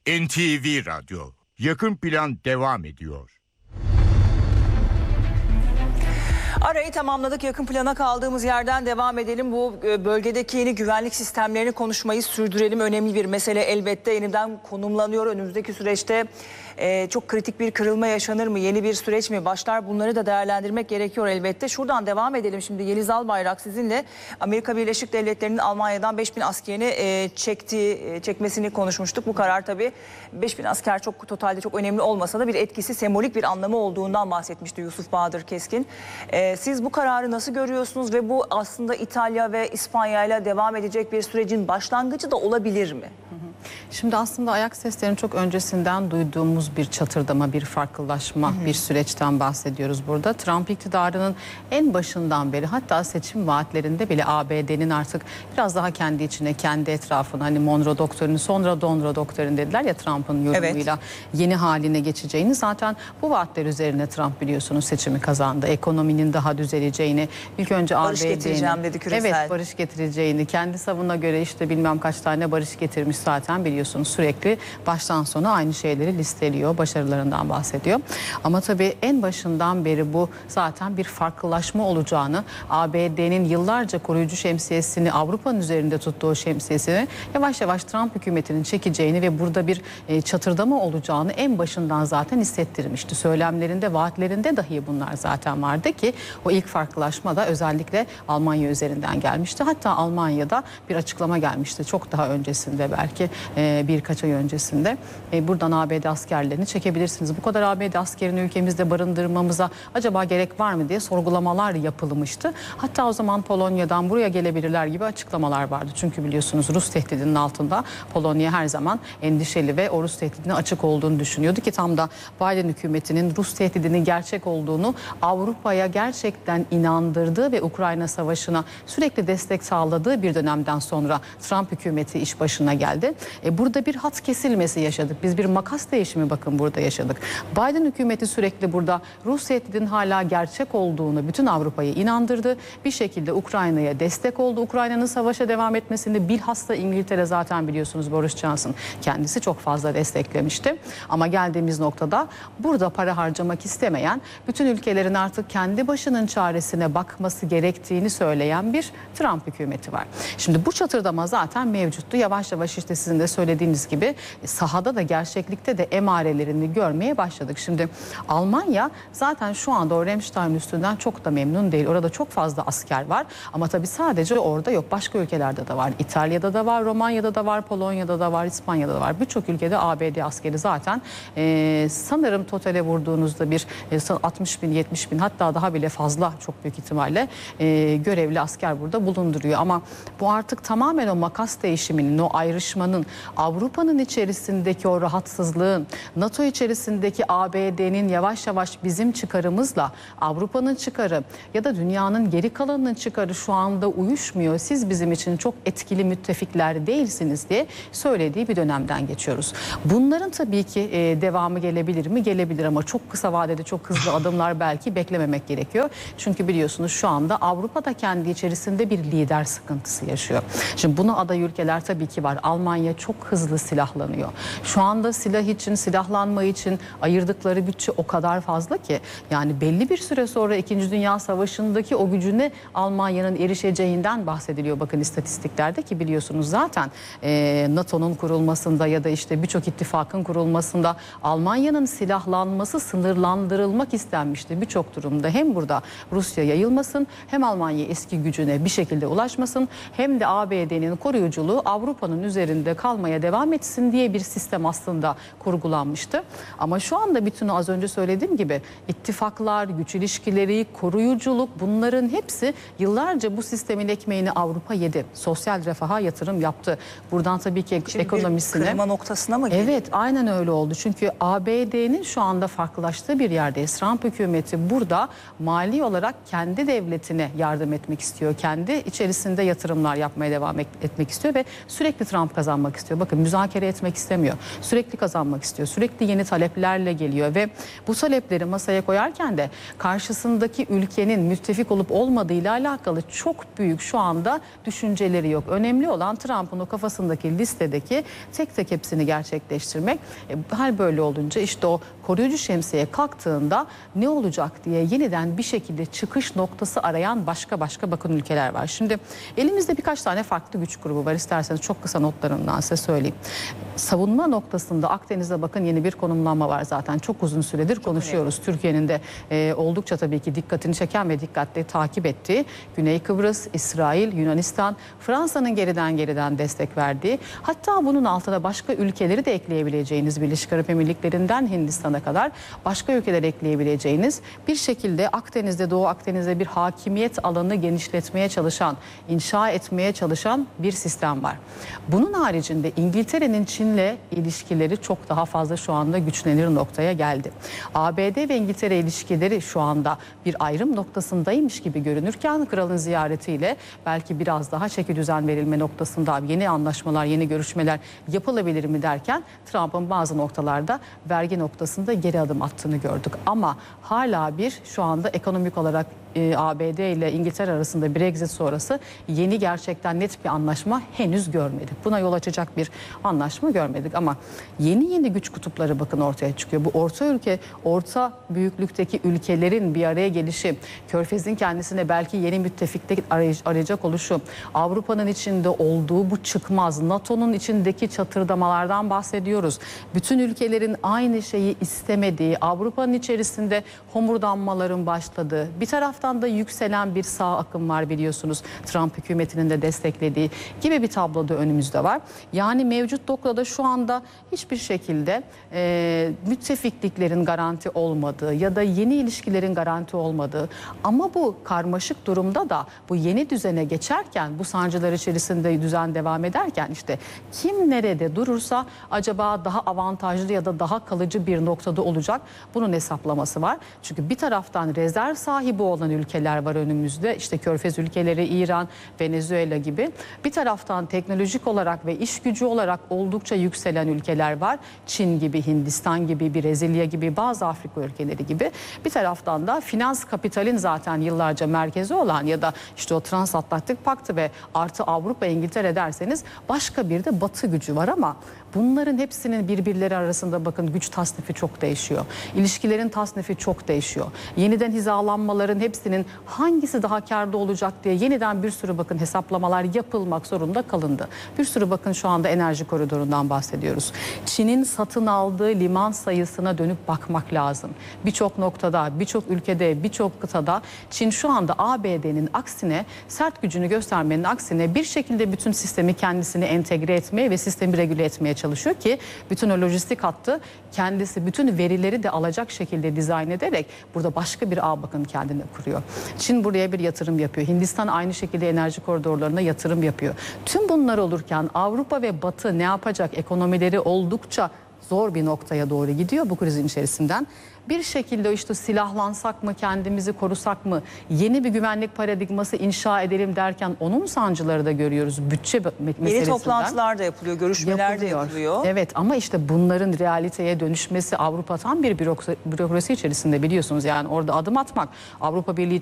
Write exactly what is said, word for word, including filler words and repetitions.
N T V Radyo. Yakın plan devam ediyor. Arayı tamamladık. Yakın plana kaldığımız yerden devam edelim. Bu bölgedeki yeni güvenlik sistemlerini konuşmayı sürdürelim. Önemli bir mesele elbette yeniden konumlanıyor. Önümüzdeki süreçte e, çok kritik bir kırılma yaşanır mı? Yeni bir süreç mi başlar? Bunları da değerlendirmek gerekiyor elbette. Şuradan devam edelim şimdi. Yeliz Albayrak sizinle Amerika Birleşik Devletleri'nin Almanya'dan beş bin askerini e, çektiği, çekmesini konuşmuştuk. Bu karar tabii beş bin asker çok totalde çok önemli olmasa da bir etkisi, sembolik bir anlamı olduğundan bahsetmişti Yusuf Bahadır Keskin. E, Siz bu kararı nasıl görüyorsunuz ve bu aslında İtalya ve İspanya ile devam edecek bir sürecin başlangıcı da olabilir mi? Şimdi aslında ayak seslerinin çok öncesinden duyduğumuz bir çatırdama, bir farklılaşma, hı hı. bir süreçten bahsediyoruz burada. Trump iktidarının en başından beri, hatta seçim vaatlerinde bile A B D'nin artık biraz daha kendi içine, kendi etrafına, hani Monroe doktrini, sonra Donroe doktrini dediler ya Trump'ın yorumuyla evet. yeni haline geçeceğini, zaten bu vaatler üzerine Trump biliyorsunuz seçimi kazandı. Ekonominin daha düzeleceğini, ilk önce barış A B D'nin getireceğim dedi küresel. Evet, barış getireceğini, kendi savına göre işte bilmem kaç tane barış getirmiş zaten biliyorsunuz, sürekli baştan sona aynı şeyleri listeliyor, başarılarından bahsediyor. Ama tabii en başından beri bu zaten bir farklılaşma olacağını, A B D'nin yıllarca koruyucu şemsiyesini, Avrupa'nın üzerinde tuttuğu şemsiyesini yavaş yavaş Trump hükümetinin çekeceğini ve burada bir e, çatırdama olacağını en başından zaten hissettirmişti. Söylemlerinde, vaatlerinde dahi bunlar zaten vardı ki o ilk farklılaşma da özellikle Almanya üzerinden gelmişti. Hatta Almanya'da bir açıklama gelmişti çok daha öncesinde, belki e, birkaç ay öncesinde. E, buradan A B D askerlerini çekebilirsiniz. Bu kadar A B D askerini ülkemizde barındırmamıza acaba gerek var mı diye sorgulamalar yapılmıştı. Hatta o zaman Polonya'dan buraya gelebilirler gibi açıklamalar vardı. Çünkü biliyorsunuz Rus tehdidinin altında Polonya her zaman endişeli ve o Rus tehdidine açık olduğunu düşünüyordu ki tam da Biden hükümetinin Rus tehdidinin gerçek olduğunu Avrupa'ya gerçekten inandırdığı ve Ukrayna Savaşı'na sürekli destek sağladığı bir dönemden sonra Trump hükümeti iş başına geldi. E burada bir hat kesilmesi yaşadık. Biz bir makas değişimi bakın burada yaşadık. Biden hükümeti sürekli burada Rus tehdidinin hala gerçek olduğunu bütün Avrupa'yı inandırdı. Bir şekilde Ukrayna'ya destek oldu. Ukrayna'nın savaşa devam etmesini bilhassa İngiltere zaten biliyorsunuz Boris Johnson kendisi çok fazla desteklemişti. Ama geldiğimiz noktada burada para harcamak istemeyen, bütün ülkelerin artık kendi başının çaresine bakması gerektiğini söyleyen bir Trump hükümeti var. Şimdi bu çatırdama zaten mevcuttu. Yavaş yavaş işte sizin de söylediğiniz gibi sahada da gerçeklikte de emarelerini görmeye başladık. Şimdi Almanya zaten şu anda o Ramstein üstünden çok da memnun değil. Orada çok fazla asker var ama tabii sadece orada yok. Başka ülkelerde de var. İtalya'da da var, Romanya'da da var, Polonya'da da var, İspanya'da da var. Birçok ülkede A B D askeri zaten e, sanırım totale vurduğunuzda bir e, altmış bin, yetmiş bin, hatta daha bile fazla çok büyük ihtimalle e, görevli asker burada bulunduruyor. Ama bu artık tamamen o makas değişiminin, o ayrışmanın, Avrupa'nın içerisindeki o rahatsızlığın, NATO içerisindeki A B D'nin yavaş yavaş bizim çıkarımızla Avrupa'nın çıkarı ya da dünyanın geri kalanının çıkarı şu anda uyuşmuyor. Siz bizim için çok etkili müttefikler değilsiniz diye söylediği bir dönemden geçiyoruz. Bunların tabii ki e, devamı gelebilir mi? Gelebilir ama çok kısa vadede çok hızlı adımlar belki beklememek gerekiyor. Çünkü biliyorsunuz şu anda Avrupa'da kendi içerisinde bir lider sıkıntısı yaşıyor. Şimdi buna aday ülkeler tabii ki var. Almanya çok hızlı silahlanıyor. Şu anda silah için, silahlanma için ayırdıkları bütçe o kadar fazla ki yani belli bir süre sonra İkinci Dünya Savaşı'ndaki o gücüne Almanya'nın erişeceğinden bahsediliyor. Bakın istatistiklerde ki biliyorsunuz zaten e, NATO'nun kurulmasında ya da işte birçok ittifakın kurulmasında Almanya'nın silahlanması sınırlandırılmak istenmişti birçok durumda. Hem burada Rusya yayılmasın, hem Almanya eski gücüne bir şekilde ulaşmasın, hem de A B D'nin koruyuculuğu Avrupa'nın üzerinde kalmaya devam etsin diye bir sistem aslında kurgulanmıştı. Ama şu anda bütün az önce söylediğim gibi ittifaklar, güç ilişkileri, koruyuculuk, bunların hepsi yıllarca bu sistemin ekmeğini Avrupa yedi. Sosyal refaha yatırım yaptı. Buradan tabii ki Şimdi ekonomisine. Bir kırılma noktasına mı geliyor? Evet, aynen öyle oldu. Çünkü A B D'nin şu anda farklılaştığı bir yerdeyiz. Trump hükümeti burada mali olarak kendi devletine yardım etmek istiyor. Kendi içerisinde yatırımlar yapmaya devam etmek istiyor ve sürekli Trump kazanmak kazanmak istiyor. Bakın müzakere etmek istemiyor. Sürekli kazanmak istiyor. Sürekli yeni taleplerle geliyor ve bu talepleri masaya koyarken de karşısındaki ülkenin müttefik olup olmadığıyla alakalı çok büyük şu anda düşünceleri yok. Önemli olan Trump'ın o kafasındaki listedeki tek tek hepsini gerçekleştirmek. E, hal böyle olunca işte o koruyucu şemsiye kalktığında ne olacak diye yeniden bir şekilde çıkış noktası arayan başka başka bakın ülkeler var. Şimdi elimizde birkaç tane farklı güç grubu var. İsterseniz çok kısa notlarımdan size söyleyeyim. Savunma noktasında Akdeniz'de bakın yeni bir konumlanma var zaten. Çok uzun süredir çok konuşuyoruz. Türkiye'nin de e, oldukça tabii ki dikkatini çeken ve dikkatle takip ettiği Güney Kıbrıs, İsrail, Yunanistan, Fransa'nın geriden geriden destek verdiği, hatta bunun altına başka ülkeleri de ekleyebileceğiniz, Birleşik Arap Emirlikleri'nden Hindistan'a kadar başka ülkeler ekleyebileceğiniz bir şekilde Akdeniz'de, Doğu Akdeniz'de bir hakimiyet alanını genişletmeye çalışan, inşa etmeye çalışan bir sistem var. Bunun haricinde İngiltere'nin Çin'le ilişkileri çok daha fazla şu anda güçlenir noktaya geldi. A B D ve İngiltere ilişkileri şu anda bir ayrım noktasındaymış gibi görünürken kralın ziyaretiyle belki biraz daha çekidüzen verilme noktasında yeni anlaşmalar, yeni görüşmeler yapılabilir mi derken Trump'ın bazı noktalarda vergi noktasında geri adım attığını gördük. Ama hala bir şu anda ekonomik olarak e, A B D ile İngiltere arasında Brexit sonrası yeni gerçekten net bir anlaşma henüz görmedik. Buna yol açacak bir anlaşma görmedik ama yeni yeni güç kutupları bakın ortaya çıkıyor. Bu orta ülke, orta büyüklükteki ülkelerin bir araya gelişi, Körfez'in kendisine belki yeni müttefikte arayacak oluşu, Avrupa'nın içinde olduğu bu çıkmaz, NATO'nun içindeki çatırdamalardan bahsediyoruz. Bütün ülkelerin aynı şeyi istemediği, Avrupa'nın içerisinde homurdanmaların başladığı, bir taraftan da yükselen bir sağ akım var biliyorsunuz. Trump hükümetinin de desteklediği gibi bir tablo da önümüzde var. Yani mevcut noktada şu anda hiçbir şekilde e, müttefikliklerin garanti olmadığı ya da yeni ilişkilerin garanti olmadığı, ama bu karmaşık durumda da bu yeni düzene geçerken, bu sancılar içerisinde düzen devam ederken işte kim nerede durursa acaba daha avantajlı ya da daha kalıcı bir noktada olacak, bunun hesaplaması var. Çünkü bir taraftan rezerv sahibi olan ülkeler var önümüzde, işte Körfez ülkeleri, İran, Venezuela gibi. Bir taraftan teknolojik olarak ve iş gücü olarak oldukça yükselen ülkeler var. Çin gibi, Hindistan gibi, Brezilya gibi, bazı Afrika ülkeleri gibi. Bir taraftan da finans kapitalin zaten yıllarca merkezi olan ya da işte o Transatlantik Paktı ve artı Avrupa, İngiltere derseniz başka bir de Batı gücü var ama bunların hepsinin birbirleri arasında bakın güç tasnifi çok değişiyor. İlişkilerin tasnifi çok değişiyor. Yeniden hizalanmaların hepsinin hangisi daha kârda olacak diye yeniden bir sürü bakın hesaplamalar yapılmak zorunda kalındı. Bir sürü bakın şu anda enerji koridorundan bahsediyoruz. Çin'in satın aldığı liman sayısına dönüp bakmak lazım. Birçok noktada, birçok ülkede, birçok kıtada Çin şu anda A B D'nin aksine, sert gücünü göstermenin aksine bir şekilde bütün sistemi kendisine entegre etmeye ve sistemi regüle etmeye çalışıyor ki bütün o lojistik hattı kendisi, bütün verileri de alacak şekilde dizayn ederek burada başka bir ağ bakın kendine kuruyor. Çin buraya bir yatırım yapıyor. Hindistan aynı şekilde enerji koridorlarına yatırım yapıyor. Tüm bunlar olurken Avrupa ve Batı ne yapacak? Ekonomileri oldukça zor bir noktaya doğru gidiyor bu krizin içerisinden. Bir şekilde işte silahlansak mı, kendimizi korusak mı, yeni bir güvenlik paradigması inşa edelim derken onun sancıları da görüyoruz bütçe meselesinden. Yeni toplantılar da yapılıyor, görüşmeler yapılıyor. de yapılıyor. Evet ama işte bunların realiteye dönüşmesi Avrupa tam bir bürokrasi, bürokrasi içerisinde biliyorsunuz. Yani orada adım atmak, Avrupa Birliği